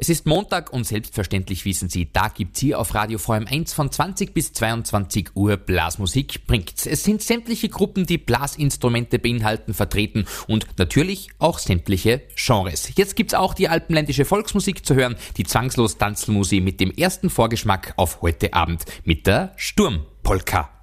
Es ist Montag und selbstverständlich wissen Sie, da gibt's hier auf Radio VM1 von 20 bis 22 Uhr Blasmusik bringt's. Es sind sämtliche Gruppen, die Blasinstrumente beinhalten, vertreten und natürlich auch sämtliche Genres. Jetzt gibt's auch die alpenländische Volksmusik zu hören, die zwangslos Tanzelmusik mit dem ersten Vorgeschmack auf heute Abend mit der Sturmpolka.